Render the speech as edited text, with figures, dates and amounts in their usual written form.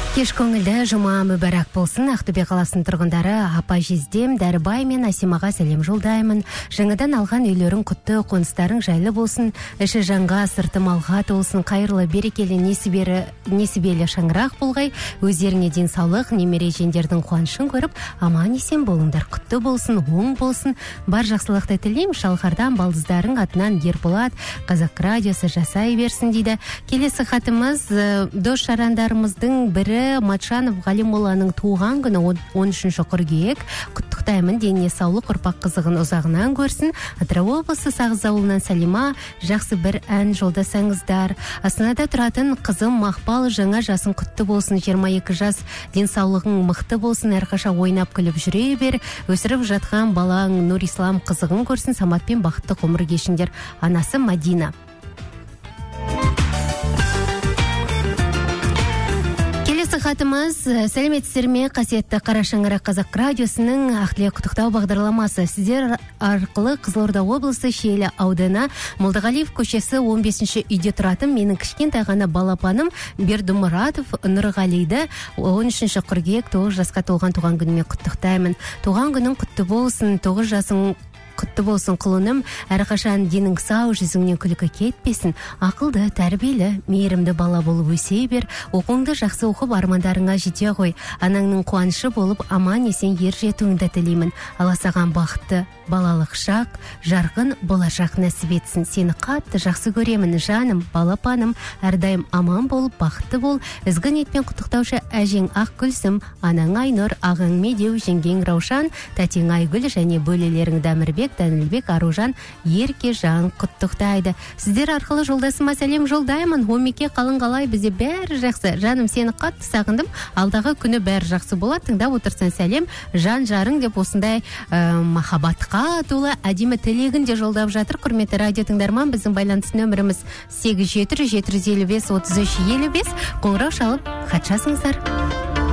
Кеш көңілді жұма мүбәрәк болсын. Ақтөбе қаласының тұрғындары апа жездем, Дәрібай мен Асимаға сәлем жолдаймын. Жаңадан алған үйлерің құтты, қоныстарың жайлы болсын. Іші жанға, сырты малға толсын. Қайырлы, берекелі, несібелі шаңырақ болғай. Өздеріңе денсаулық, немере жендердің қуанышын көріп, аман есен болыңдар. Құтты болсын, оң болсын. Бар жақсылықты тілеймін. Шалқардан балдыздарың атынан Ерболат, Қазақ радиосы жасай берсін дейді. Келесі хатымыз дос жарандарымыздың бірі Матшанов Ғалимолланың туған күні 13 қыркүйек. Құттықтаймын, дене саулық, ұрпақ қызығын ұзағынан көрсін. Атырау облысы Сағыз ауылынан Салима, жақсы бір ән жолдасаңыздар. Астанада тұратын қызым Мақпал жаңа жасың құтты болсын, 22 жас, денсаулығың мықты болсын, әрқаша ойнап күліп жүре бер. Өсіріп жатқан балаң Нұрислам қызығын көрсін, саматпен бақытты ғұмыр кешіңдер. Анасы Мадина. Хатымыз, сәлеметсіздер ме, қасиетті Қара шаңырақ Қазақ радиосының ақтілек құттықтау бағдарламасы. Сіздер арқылы Қызылорда облысы Шиелі ауданы Молдағалиев көшесі 15-ші үйде тұратын менің кішкентай ғана балапаным Бердімұратов Нұрғалиді 13-ші қыркүйек 9 жасқа толған туған күніме құттықтаймын. Туған күнің құтты болсын, 9 жасың құтты болсын құлыным, әрқашан денің сау, жүзіңнен күлкі кетпесін, ақылды, тәрбиелі, мейірімді бала болып өсе бер, оқуыңды жақсы оқып армандарыңа жете ғой, анаңның қуанышы болып аман есен ер жетуіңді тілеймін. Алла саған бақытты балалық шақ, жарқын болашақ нәсіп етсін. Сені қатты жақсы көремін, жаным, балапаным, әрдайым аман болып, бақытты бол. Ізгі ниетпен құттықтаушы әжең Ақгүлсім, анаң Айнұр, ағаң Медеу, жеңгең Раушан, тәтең Айгүл және бөлелерің Дәмірбек, Дәнілбек, Аружан, Еркежан құттықтайды. Сіздер арқылы жолдасыма сәлем жолдаймын. Омеке қалың қалай, бізде бәрі жақсы. Жаным, сені қатты сағындым. Алдағы күні бәрі жақсы болады. Тыңдап отырсан сәлем. Жан жарың деп осындай махаббатқа толы әдемі тілегін де жолдап жатыр. Құрметті радио тыңдарман, біздің байланыс нөміріміз 87-755-3355. Қоңырау шалып хат жазыңыздар.